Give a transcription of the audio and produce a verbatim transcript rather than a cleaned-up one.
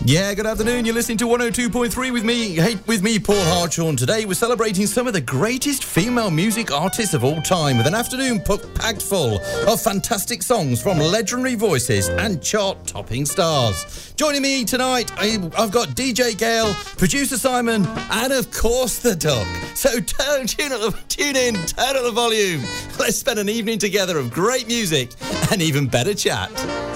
Yeah, good afternoon. You're listening to one oh two point three with me, hey, with me, Paul Hartshorn. Today we're celebrating some of the greatest female music artists of all time with an afternoon packed full of fantastic songs from legendary voices and chart-topping stars. Joining me tonight, I've got D J Gail, producer Simon, and of course the Duck. So turn, tune, up, tune in, turn up the volume. Let's spend an evening together of great music and even better chat.